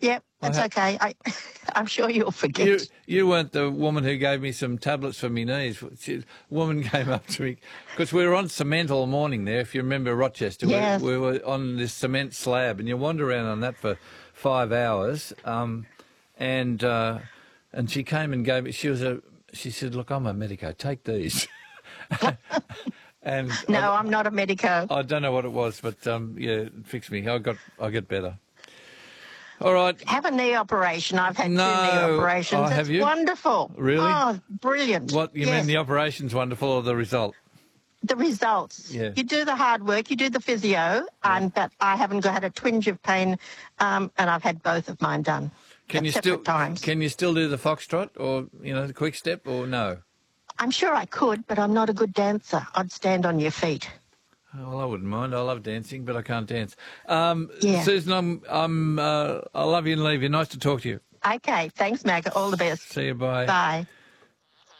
Yep, that's okay. I'm sure you'll forget. You weren't the woman who gave me some tablets for my knees. A woman came up to me, because we were on cement all morning there, if you remember Rochester. Yes. We were on this cement slab, and you wander around on that for 5 hours. And she came and gave me, she said, look, I'm a medico, take these. And no, I'm not a medico. I don't know what it was, but yeah, it fixed me. I get better. All right. Have a knee operation. I've had 2 knee operations. Oh, have it's you? Wonderful. Really? Oh, brilliant. What, you mean the operation's wonderful or the result? The results. Yeah. You do the hard work, you do the physio, but I haven't had a twinge of pain, and I've had both of mine done. Can you still do the foxtrot or the quick step, or no? I'm sure I could, but I'm not a good dancer. I'd stand on your feet. Well, I wouldn't mind. I love dancing, but I can't dance. Yeah. Susan, I love you and leave you. Nice to talk to you. Okay, thanks, Mag. All the best. See you. Bye. Bye.